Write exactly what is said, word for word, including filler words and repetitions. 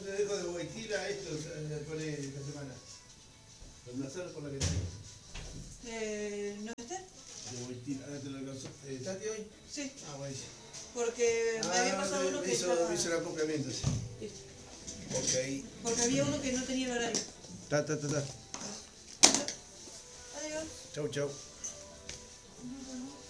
te dejo de Boitila esto, eh, pone esta semana. ¿Con Nazar por la que tengo? Eh, ¿No está? De Boitila, ahora te lo alcanzó. Eh, ¿Tati hoy? Sí. Ah, buenísimo. Porque me ah, había pasado uno que hizo, estaba... hizo el acoplamiento, sí. Sí. Ok. Porque había uno que no tenía el horario. Ta, ta, ta, ta. Adiós. Chau, chau.